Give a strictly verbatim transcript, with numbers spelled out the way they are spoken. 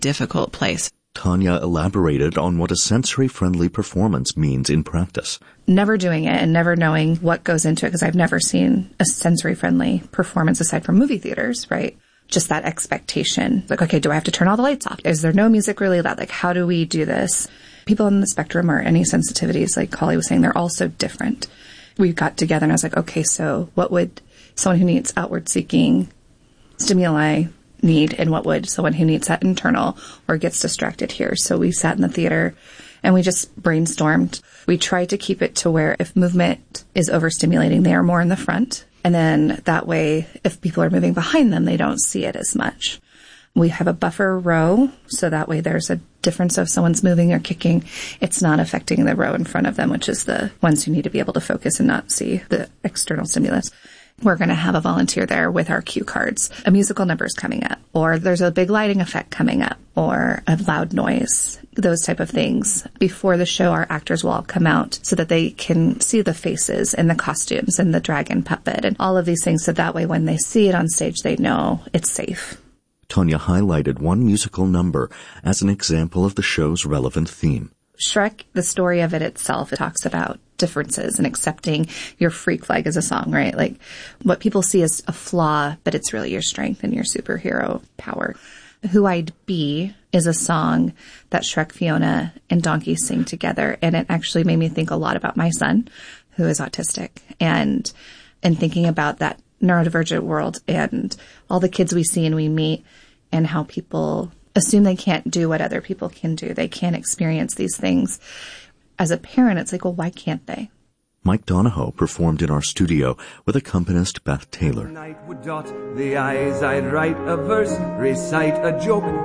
difficult place. Tanya elaborated on what a sensory-friendly performance means in practice. Never doing it and never knowing what goes into it, because I've never seen a sensory-friendly performance aside from movie theaters, right? Just that expectation. Like, okay, do I have to turn all the lights off? Is there no music really loud? Like, how do we do this? People on the spectrum or any sensitivities, like Holly was saying, they're all so different. We got together and I was like, okay, so what would someone who needs outward-seeking stimuli need, and what would someone who needs that internal or gets distracted here? So we sat in the theater and we just brainstormed. We tried to keep it to where if movement is overstimulating, they are more in the front. And then that way, if people are moving behind them, they don't see it as much. We have a buffer row, so that way there's a difference if someone's moving or kicking. It's not affecting the row in front of them, which is the ones who need to be able to focus and not see the external stimulus. We're going to have a volunteer there with our cue cards. A musical number is coming up, or there's a big lighting effect coming up, or a loud noise, those type of things. Before the show, our actors will all come out so that they can see the faces and the costumes and the dragon puppet and all of these things. So that way, when they see it on stage, they know it's safe. Tanya highlighted one musical number as an example of the show's relevant theme. Shrek, the story of it itself, it talks about differences and accepting your freak flag as a song, right? Like what people see as a flaw, but it's really your strength and your superhero power. Who I'd Be is a song that Shrek, Fiona, and Donkey sing together. And it actually made me think a lot about my son, who is autistic, and and thinking about that neurodivergent world and all the kids we see and we meet and how people assume they can't do what other people can do. They can't experience these things. As a parent, it's like, well, why can't they? Mike Donahoe performed in our studio with accompanist Beth Taylor. Night would dot the eyes, I'd write a verse, recite a joke.